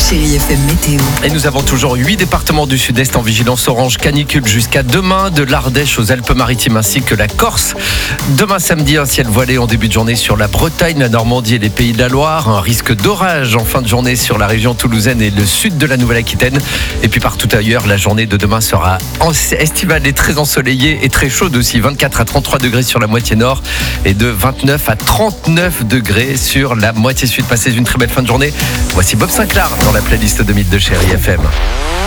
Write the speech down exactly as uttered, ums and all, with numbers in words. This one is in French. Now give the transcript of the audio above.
Chérie F M Météo. Et nous avons toujours huit départements du sud-est en vigilance orange canicule jusqu'à demain, de l'Ardèche aux Alpes-Maritimes ainsi que la Corse. Demain samedi, un ciel voilé en début de journée sur la Bretagne, la Normandie et les Pays de la Loire. Un risque d'orage en fin de journée sur la région toulousaine et le sud de la Nouvelle-Aquitaine. Et puis partout ailleurs, la journée de demain sera estivale et très ensoleillée et très chaude aussi. vingt-quatre à trente-trois degrés sur la moitié nord et de vingt-neuf à trente-neuf degrés sur la moitié sud. Passez une très belle fin de journée. Voici Bob Sinclair dans la playlist de Mythes de Chérie F M.